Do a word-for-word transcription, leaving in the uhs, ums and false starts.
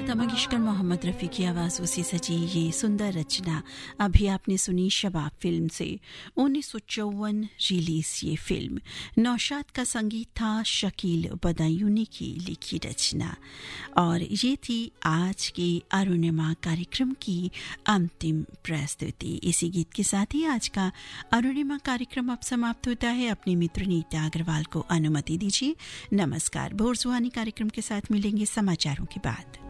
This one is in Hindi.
लता मंगेशकर, मोहम्मद रफ़ी की आवाज़ों से सजी ये सुंदर रचना अभी आपने सुनी शबाब फिल्म से। उन्नीस सौ चौवन रिलीज ये फिल्म। नौशाद का संगीत था, शकील बदायूनी की लिखी रचना। और ये थी आज के अरुणिमा कार्यक्रम की अंतिम प्रस्तुति। इसी गीत के साथ ही आज का अरुणिमा कार्यक्रम अब समाप्त होता है। अपनी मित्र नीता अग्रवाल को अनुमति दीजिए। नमस्कार। भोर सुहानी कार्यक्रम के साथ मिलेंगे समाचारों के बाद।